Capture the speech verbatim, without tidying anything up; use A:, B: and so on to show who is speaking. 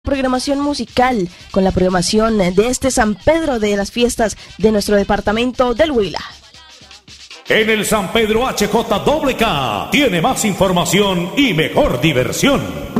A: Programación musical con la programación de este San Pedro de las fiestas de nuestro departamento del Huila.
B: En el San Pedro H J K K tiene más información y mejor diversión.